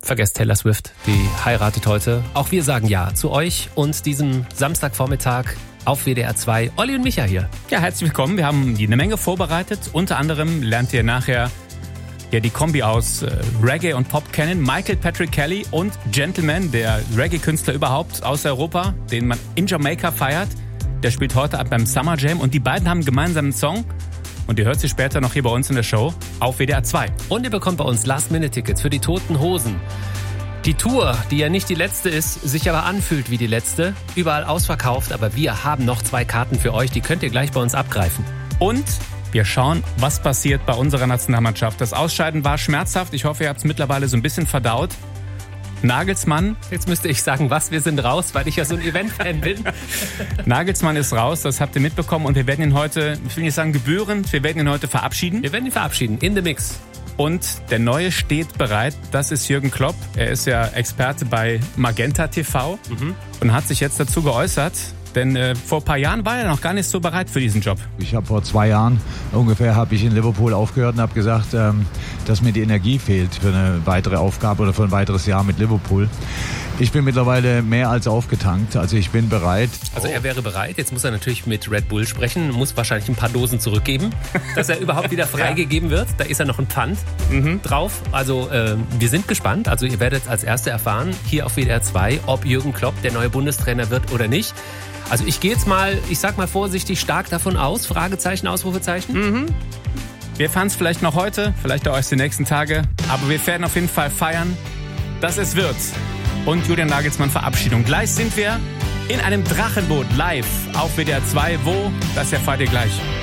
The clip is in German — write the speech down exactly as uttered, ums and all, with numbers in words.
Vergesst Taylor Swift, die heiratet heute. Auch wir sagen ja zu euch und diesem Samstagvormittag auf W D R zwei. Olli und Micha hier. Ja, herzlich willkommen. Wir haben eine Menge vorbereitet. Unter anderem lernt ihr nachher ja die Kombi aus äh, Reggae und Pop kennen. Michael Patrick Kelly und Gentleman, der Reggae-Künstler überhaupt aus Europa, den man in Jamaika feiert. Der spielt heute ab beim Summer Jam und die beiden haben einen gemeinsamen Song. Und ihr hört sie später noch hier bei uns in der Show auf W D R zwei. Und ihr bekommt bei uns Last-Minute-Tickets für die Toten Hosen. Die Tour, die ja nicht die letzte ist, sich aber anfühlt wie die letzte. Überall ausverkauft, aber wir haben noch zwei Karten für euch. Die könnt ihr gleich bei uns abgreifen. Und wir schauen, was passiert bei unserer Nationalmannschaft. Das Ausscheiden war schmerzhaft. Ich hoffe, ihr habt es mittlerweile so ein bisschen verdaut. Nagelsmann. Jetzt müsste ich sagen, was, wir sind raus, weil ich ja so ein Event-Fan bin. Nagelsmann ist raus, das habt ihr mitbekommen. Und wir werden ihn heute, ich will nicht sagen gebührend, wir werden ihn heute verabschieden. Wir werden ihn verabschieden, in the mix. Und der Neue steht bereit, das ist Jürgen Klopp. Er ist ja Experte bei Magenta T V mhm. und hat sich jetzt dazu geäußert. Denn äh, vor ein paar Jahren war er noch gar nicht so bereit für diesen Job. Ich habe vor zwei Jahren ungefähr habe ich in Liverpool aufgehört und habe gesagt, ähm, dass mir die Energie fehlt für eine weitere Aufgabe oder für ein weiteres Jahr mit Liverpool. Ich bin mittlerweile mehr als aufgetankt, also ich bin bereit. Also er wäre bereit, jetzt muss er natürlich mit Red Bull sprechen, muss wahrscheinlich ein paar Dosen zurückgeben, dass er überhaupt wieder freigegeben wird. Da ist ja noch ein Pfand mhm. drauf. Also äh, wir sind gespannt, also ihr werdet als Erste erfahren, hier auf W D R zwei, ob Jürgen Klopp der neue Bundestrainer wird oder nicht. Also ich gehe jetzt mal, ich sag mal vorsichtig, stark davon aus, Fragezeichen, Ausrufezeichen. Mhm. Wir fahren es vielleicht noch heute, vielleicht auch erst die nächsten Tage, aber wir werden auf jeden Fall feiern, dass es wird. Und Julian Nagelsmann Verabschiedung. Gleich sind wir in einem Drachenboot live auf W D R zwei. Wo? Das erfahrt ihr gleich.